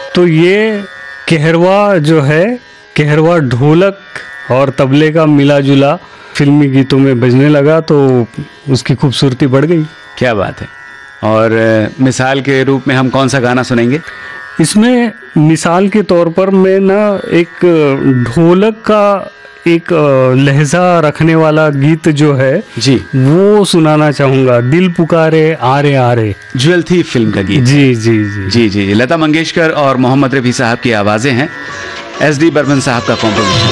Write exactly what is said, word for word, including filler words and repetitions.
तो ये कहरवा जो है, कहरवा ढोलक और तबले का मिला जुला फिल्मी गीतों में बजने लगा तो उसकी खूबसूरती बढ़ गई। क्या बात है। और मिसाल के रूप में हम कौन सा गाना सुनेंगे? इसमें मिसाल के तौर पर मैं ना एक ढोलक का एक लहजा रखने वाला गीत जो है जी, वो सुनाना चाहूँगा। दिल पुकारे आरे आरे, ज्वेल थी फिल्म का गीत। जी जी जी जी जी लता मंगेशकर और मोहम्मद रफ़ी साहब की आवाज़ें हैं, एस डी बर्मन साहब का कॉम्पोजिशन।